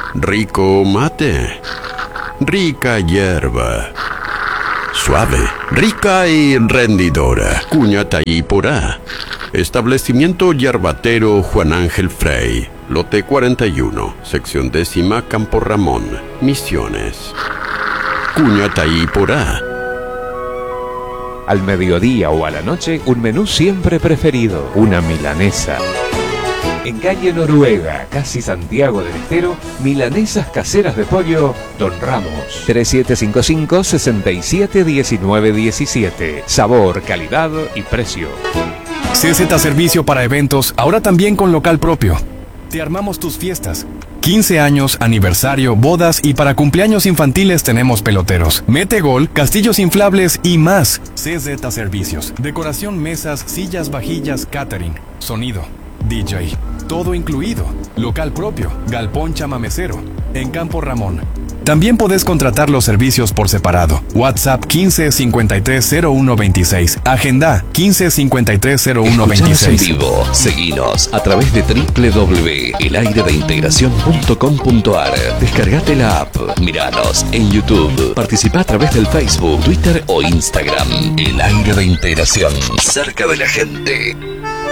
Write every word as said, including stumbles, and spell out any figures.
Rico mate. Rica hierba. Suave, rica y rendidora. Cuña Tayípura. Establecimiento Yerbatero Juan Ángel Frey. Lote cuarenta y uno, sección décima, Campo Ramón, Misiones. Cuña Tayípura. Al mediodía o a la noche, un menú siempre preferido, una milanesa. En calle Noruega, casi Santiago del Estero, milanesas caseras de pollo, Don Ramos. tres siete cinco cinco, seis siete uno nueve uno siete. Sabor, calidad y precio. C Z Servicio para eventos, ahora también con local propio. Te armamos tus fiestas. quince años, aniversario, bodas y para cumpleaños infantiles tenemos peloteros. Mete gol, castillos inflables y más. C Z Servicios. Decoración, mesas, sillas, vajillas, catering, sonido, D J. Todo incluido. Local propio, galpón chamamecero, en Campo Ramón. También podés contratar los servicios por separado. WhatsApp quince cincuenta y tres cero uno veintiséis. Agenda quince cincuenta y tres cero uno veintiséis. En vivo. Seguinos a través de doble u doble u doble u punto el aire de integración punto com punto a r. Descargate la app. Miranos en YouTube. Participa a través del Facebook, Twitter o Instagram. El Aire de Integración. Cerca de la gente.